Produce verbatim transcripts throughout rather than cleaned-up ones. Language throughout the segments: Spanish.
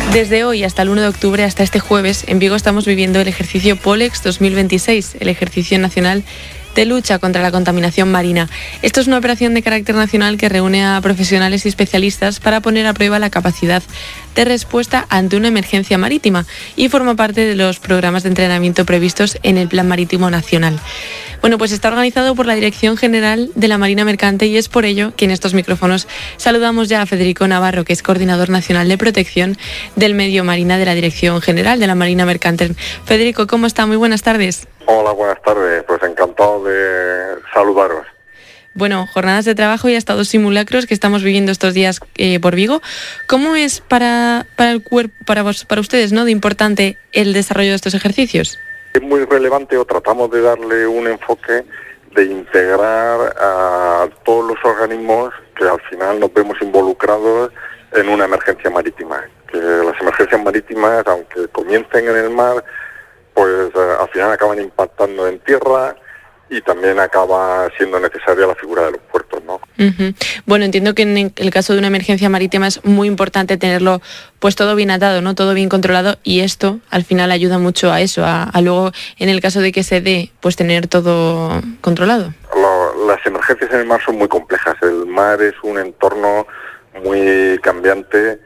Desde hoy hasta el uno de octubre, hasta este jueves, en Vigo estamos viviendo el ejercicio POLEX dos mil veintiséis, el ejercicio nacional de lucha contra la contaminación marina. Esto es una operación de carácter nacional que reúne a profesionales y especialistas para poner a prueba la capacidad de respuesta ante una emergencia marítima y forma parte de los programas de entrenamiento previstos en el Plan Marítimo Nacional. Bueno, pues está organizado por la Dirección General de la Marina Mercante y es por ello que en estos micrófonos saludamos ya a Federico Navarro, que es Coordinador Nacional de Protección del Medio Marina de la Dirección General de la Marina Mercante. Federico, ¿cómo está? Muy buenas tardes. Hola, buenas tardes. Pues encantado de saludaros. Bueno, jornadas de trabajo y hasta dos simulacros que estamos viviendo estos días eh, por Vigo. ¿Cómo es para, para el cuerpo, para vos, para ustedes, ¿no, de importante el desarrollo de estos ejercicios? Es muy relevante, o tratamos de darle un enfoque de integrar a todos los organismos que al final nos vemos involucrados en una emergencia marítima. Que las emergencias marítimas, aunque comiencen en el mar, pues eh, al final acaban impactando en tierra y también acaba siendo necesaria la figura de los puertos, ¿no? Uh-huh. Bueno, entiendo que en el caso de una emergencia marítima es muy importante tenerlo pues todo bien atado, ¿no? Todo bien controlado, y esto al final ayuda mucho a eso, a, a luego en el caso de que se dé, pues tener todo controlado. Lo, las emergencias en el mar son muy complejas. El mar es un entorno muy cambiante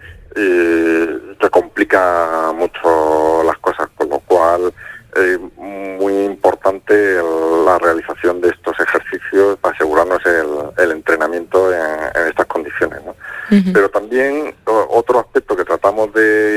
y que complica mucho las cosas, con lo cual es muy importante la realización de estos ejercicios para asegurarnos el, el entrenamiento en, en estas condiciones, ¿no? Uh-huh. Pero también otro aspecto que tratamos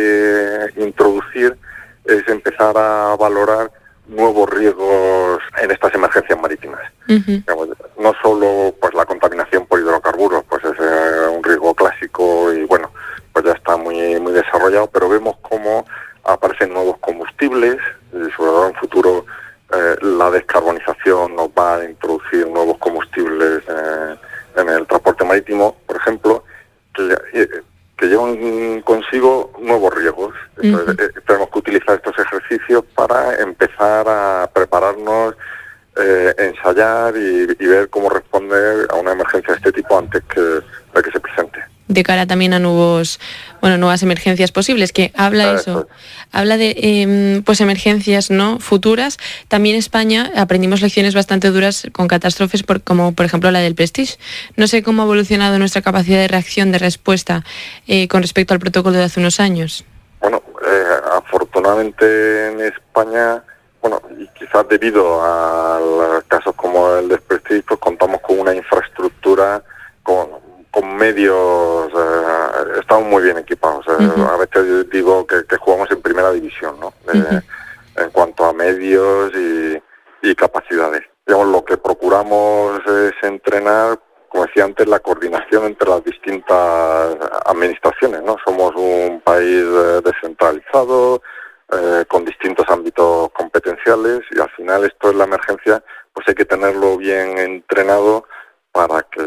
de introducir es empezar a valorar nuevos riesgos en estas emergencias marítimas. Uh-huh. No solo pues la contaminación por hidrocarburos, pues es eh, un riesgo clásico y bueno, pues ya está muy muy desarrollado, pero vemos cómo aparecen nuevos combustibles y sobre todo en futuro eh, la descarbonización nos va a introducir nuevos combustibles eh, en el transporte marítimo, por ejemplo, que, que llevan consigo nuevos riesgos. Entonces, uh-huh. eh, tenemos que utilizar estos ejercicios para empezar a prepararnos, eh, ensayar y, y ver cómo responder a una emergencia de este tipo antes que, de que se presente. De cara también a nuevos, bueno, nuevas emergencias posibles, que habla eso, eso habla de eh, pues emergencias no futuras. También España aprendimos lecciones bastante duras con catástrofes por, como por ejemplo la del Prestige. No sé cómo ha evolucionado nuestra capacidad de reacción, de respuesta eh, con respecto al protocolo de hace unos años. Bueno, eh, afortunadamente en España, bueno, y quizás debido a casos como el del Prestige, pues contamos con una infraestructura con con medios, eh, estamos muy bien equipados. Eh, uh-huh. A veces digo que, que jugamos en primera división, ¿no? Eh, uh-huh. En cuanto a medios y, y capacidades. Digamos, lo que procuramos es entrenar, como decía antes, la coordinación entre las distintas administraciones, ¿no? Somos un país eh, descentralizado, eh, con distintos ámbitos competenciales, y al final esto es la emergencia, pues hay que tenerlo bien entrenado para que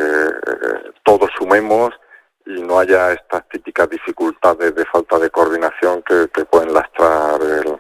eh, todos sumemos y no haya estas típicas dificultades de falta de coordinación que, que pueden lastrar el,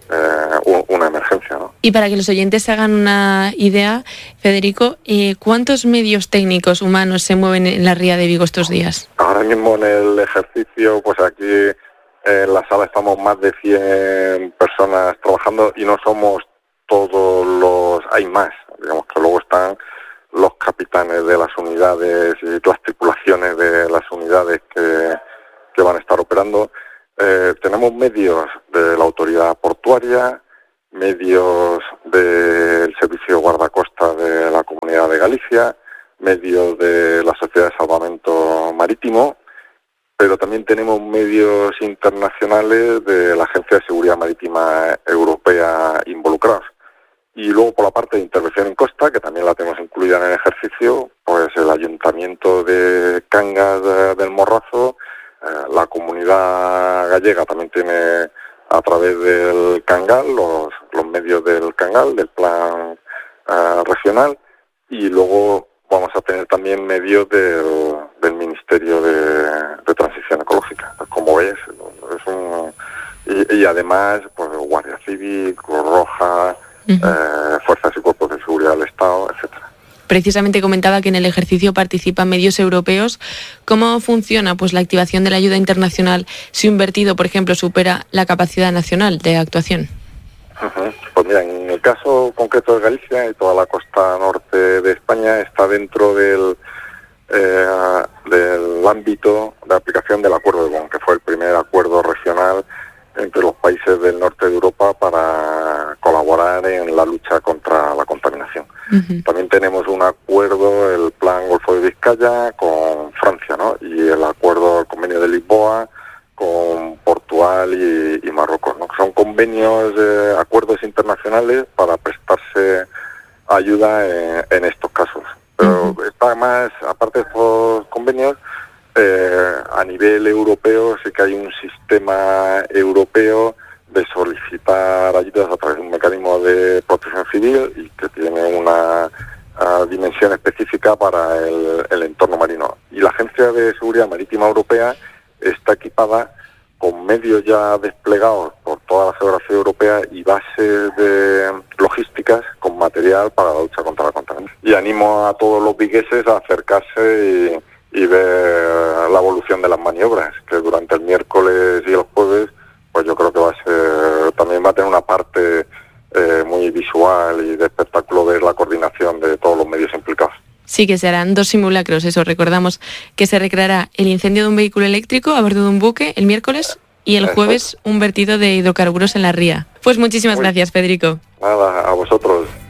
eh, una emergencia, ¿no? Y para que los oyentes se hagan una idea, Federico, eh, ¿cuántos medios técnicos humanos se mueven en la ría de Vigo estos días? Ahora mismo en el ejercicio, pues aquí en la sala estamos más de cien personas trabajando y no somos todos los... hay más, digamos que luego están los capitanes de las unidades y las tripulaciones de las unidades que, que van a estar operando. Eh, tenemos medios de la autoridad portuaria, medios del Servicio Guardacosta de la Comunidad de Galicia, medios de la Sociedad de Salvamento Marítimo, pero también tenemos medios internacionales de la Agencia de Seguridad Marítima Europea involucrados. Y luego por la parte de intervención en costa, que también la tenemos incluida en el ejercicio, pues el Ayuntamiento de Cangas de, del Morrazo, eh, la comunidad gallega también tiene a través del Cangal, los, los medios del Cangal, del plan eh, regional, y luego vamos a tener también medios del, del Ministerio de, de Transición Ecológica. Pues como ves, es un... Y, y además, pues Guardia Civil, Cruz Roja... Uh-huh. eh, fuerzas y cuerpos de seguridad del Estado, etcétera. Precisamente comentaba que en el ejercicio participan medios europeos ¿Cómo funciona pues la activación de la ayuda internacional si un vertido, por ejemplo, supera la capacidad nacional de actuación? Uh-huh. Pues mira, en el caso concreto de Galicia y toda la costa norte de España está dentro del, eh, del ámbito de aplicación del Acuerdo de Bonn, que fue el primer acuerdo regional entre los países del norte de Europa para colaborar en la lucha contra la contaminación. Uh-huh. También tenemos un acuerdo, el Plan Golfo de Vizcaya, con Francia, ¿no? Y el acuerdo, el convenio de Lisboa, con Portugal y, y Marruecos, ¿no? Son convenios, eh, acuerdos internacionales para prestarse ayuda en, en estos casos. Pero uh-huh. está más, aparte de estos convenios, eh, a nivel europeo sí que hay un sistema europeo de solicitar ayudas a través de un mecanismo de protección civil y que tiene una uh, dimensión específica para el, el entorno marino. Y la Agencia de Seguridad Marítima Europea está equipada con medios ya desplegados por toda la geografía europea y bases de logísticas con material para la lucha contra la contaminación. Y animo a todos los vigueses a acercarse y, y ver la evolución de las maniobras, que durante el miércoles y el jueves, pues yo creo que va a ser, también va a tener una parte eh, muy visual y de espectáculo ver la coordinación de todos los medios implicados. Sí, que se harán dos simulacros, eso. Recordamos que se recreará el incendio de un vehículo eléctrico a bordo de un buque el miércoles y el jueves un vertido de hidrocarburos en la ría. Pues muchísimas Muy... gracias, Federico. Nada, a vosotros.